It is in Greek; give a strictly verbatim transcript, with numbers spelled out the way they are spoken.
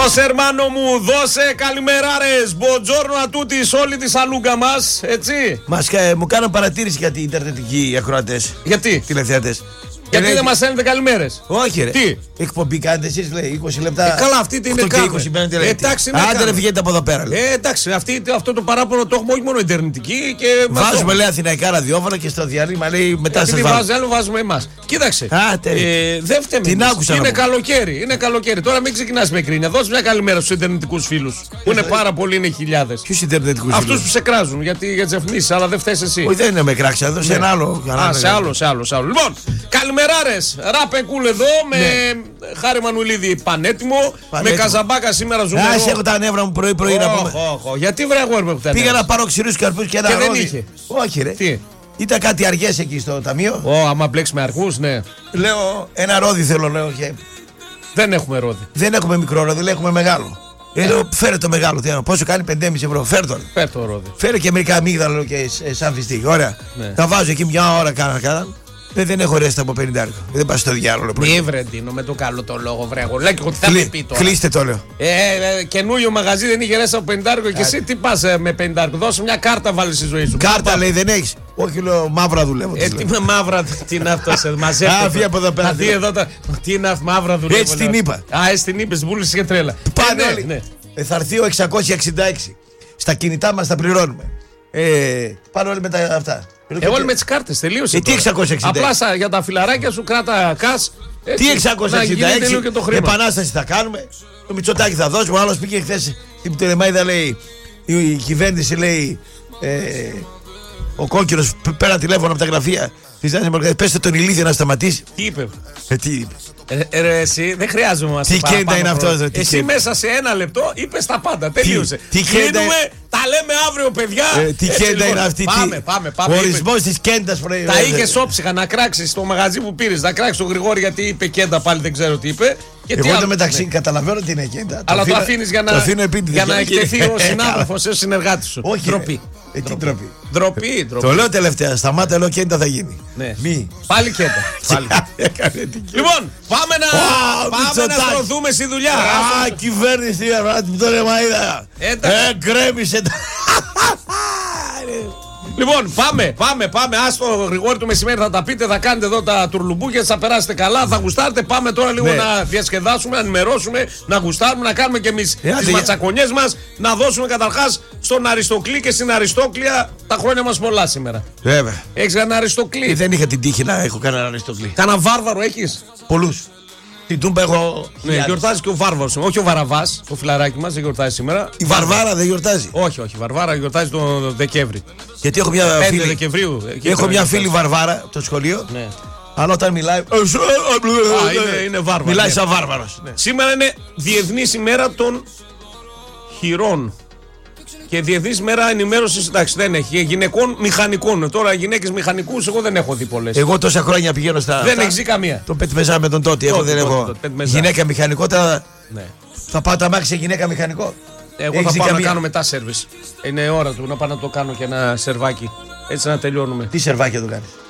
Δώσε ερμάνο μου, δώσε καλημεράρες. Μποτζόρνο ατούτη σε όλη τη σαλούγκα μας, έτσι. Μας, ε, μου κάναν παρατήρηση για την ιντερνετικοί ακροατές. Γιατί? Τηλεθεατές. Γιατί λέει, δεν μας στέλνετε καλημέρες? Όχι, ρε. Τι? Εκπομπή κάνετε εσείς, λέει, είκοσι λεπτά. Ε, καλά, αυτή τι είναι κάμερα. Ε, εντάξει, ναι, άντε, ρε, βγαίνετε από εδώ πέρα. Λέει. Ε, εντάξει, αυτή, αυτό το παράπονο το έχουμε όχι μόνο ιντερνετική και. Βάζουμε, λέει, αθηναϊκά ραδιόφωνα και στο διάλειμμα, λέει, μετά σας βάζουμε. Βάζει άλλο, βάζουμε εμάς. Κοίταξε. Α, ε, δεν φταίμε. Την άκουσα. Είναι καλοκαίρι, είναι καλοκαίρι. Τώρα μην ξεκινάς με κρίνια. Δώσε μια καλημέρα στους ιντερνετικούς φίλους. Που είναι πάρα πολλοί, είναι χιλιάδες. Ποιους ιντερνετικούς φίλους? Αυτούς που σε κράζουν γιατί, για τις διαφημίσεις, αλλά δεν φταίς εσύ. Όχι, δεν είναι με κράξει, εδώ σε ένα άλλο. Α, σε άλλο, σε άλλο, σε άλλο. Λοιπόν, καλημεράρες. Ράπε κούλ εδώ με Χάρη Μανουλίδη πανέτοιμο. Με Καζαμπάκα σήμερα ζούμε. Α, έχω τα νεύρα μου πρωί-πρωί να πούμε. Γιατί βρε αγόρι μου που πήγα να πάρω ξηρούς καρπούς και ένα ρόδι. Δεν είχε. Όχι, ρε. Τι? Ήταν κάτι αργές εκεί στο ταμείο. Ω, άμα μπλέξει με αρχούς, ναι. Λέω, ένα ρόδι θέλω, λέω. Και... δεν έχουμε ρόδι. Δεν έχουμε μικρό ρόδι, λέει, έχουμε μεγάλο. Ε, λέω, φέρε το μεγάλο. Τι, πόσο κάνει, πέντε κόμμα πέντε ευρώ. Φέρε το. Φέρε το ρόδι. Φέρε και μερικά αμύγδαλα και σαν φιστίκι. Ωραία. Ναι. Τα βάζω εκεί μια ώρα κάνα κάνα. Δεν, δεν έχω ρέστα από πενήντα άρκο. Δεν πα στο διάλογο. Μη βρεντίνο με το καλό το λόγο, βρε. Εγώ λέω και ότι θα με πει τώρα. Κλείστε το, λέω. Ε, ε, καινούριο μαγαζί δεν είχε ρέστα από πενήντα άρκο και εσύ τι πα ε, με πενήντα άρκο. Δώσε μια κάρτα, βάλει στη ζωή σου. Κάρτα, λέει, δεν έχει. Όχι, λέω, μαύρα δουλεύω. Ε, τι με μαύρα, τι είναι αυτό, σε μαζεύει. Α, φύγει από εδώ πέρα. Τι εδώ τα. Τι είναι μαύρα δουλεύω. Έτσι την είπα. Α, έτσι την είπε, βούλησε και τρέλα. Πάνε όλοι. Θα έρθει ο εξακόσια εξήντα έξι. Στα κινητά μας τα πληρώνουμε. Ε, πάνε όλοι με τα αυτά. Εγώ όλοι με τις κάρτες, τελείωσε. Ε, τι εξακόσια εξήντα έξι. Απλά για τα φιλαράκια σου κράτα κας. Τι εξακόσια εξήντα έξι. Επανάσταση θα κάνουμε. Το Μητσοτάκη θα δώσουμε. Ο άλλος πήγε χθες την Πτολεμαΐδα, λέει. Η κυβέρνηση, λέει. Ε, ο κόκκινος πέρα τηλέφωνο από τα γραφεία της Νέας Δημοκρατίας. Πέστε τον ηλίθιο να σταματήσει. Τι είπε? Ε, τι είπε. Ε, ρε, εσύ δεν χρειάζομαι να τι κέντα είναι αυτό. Εσύ κέντα. Μέσα σε ένα λεπτό είπε τα πάντα. Τελείωσε. Τι, τι Κλείνουμε, τα λέμε αύριο, παιδιά. Ε, τι έτσι, κέντα λοιπόν, είναι αυτή. Πάμε, τι... πάμε, πάμε. Ο ορισμός της κέντας. Πρωί, τα είχε όψυχα να κράξει στο μαγαζί που πήρε. Να κράξει τον Γρηγόρη γιατί είπε κέντα πάλι, δεν ξέρω τι είπε. Και εγώ άλλο... μεταξύ ναι. Καταλαβαίνω τι είναι κέντα. Αλλά το αφήνει για να, για να εκτεθεί ο συνάδελφο, ο συνεργάτη σου. Όχι. Ντροπή. Ε, τι ντροπή. Ντροπή, ντροπή. Το λέω τελευταία. Σταμάτα, λέω κέντα θα γίνει. Ναι. Μη. Πάλι κέντα. Λοιπόν, πάμε να, πάμε να στρωθούμε στη δουλειά. Α, κυβέρνηση, το Πτολεμαΐδα. Ε, γκρέμισε. Λοιπόν, πάμε, πάμε, πάμε. Άστο Γρηγόρη του μεσημέρι θα τα πείτε, θα κάνετε εδώ τα τουρλουμπούκια, θα περάσετε καλά, θα γουστάρετε. Πάμε τώρα λίγο ναι. να διασκεδάσουμε, να ενημερώσουμε, να γουστάρουμε, να κάνουμε και εμείς yeah, τις yeah. ματσακονιές μας. Να δώσουμε καταρχάς στον Αριστοκλή και στην Αριστόκλεια τα χρόνια μας πολλά σήμερα. Βέβαια. Έχεις κανένα Αριστοκλή? Ε, δεν είχα την τύχη να έχω κανένα Αριστοκλή. Κάνα βάρβαρο έχεις? Πολλούς. Την Τούμπα έχω. Ναι, γιορτάζει και ο Βάρβαρος. Όχι ο Βαραβάς, το φιλαράκι μας δεν γιορτάζει σήμερα. Η Βαρβάρα δεν γιορτάζει. Όχι, όχι. Η Βαρβάρα γιορτάζει τον Δεκέμβρη. Γιατί έχω μια φίλη. Δεκεμβρίου. Έχω μια φίλη Βαρβάρα από το σχολείο. Ναι. Αλλά όταν μιλάει. Α, είναι, είναι βάρβαρο. Μιλάει ναι. σαν βάρβαρος. Ναι. Σήμερα είναι Διεθνής ημέρα των χειρών. Και Διεθνής μέρα ενημέρωσης, εντάξει δεν έχει. Γυναικών μηχανικών. Τώρα γυναίκες μηχανικούς, εγώ δεν έχω δει πολλές. Εγώ τόσα χρόνια πηγαίνω στα. Δεν έχει καμία. Το πετμεζά με τον τότε. Εγώ δεν έχω. Γυναίκα μηχανικό. Τα... Ναι. Θα πάω τα μάξι σε γυναίκα μηχανικό. Εγώ έχεις θα πάω καμία. Να κάνω μετά σερβις. Είναι ώρα του να πάω να το κάνω και ένα σερβάκι. Έτσι να τελειώνουμε. Τι σερβάκι θα το κάνεις?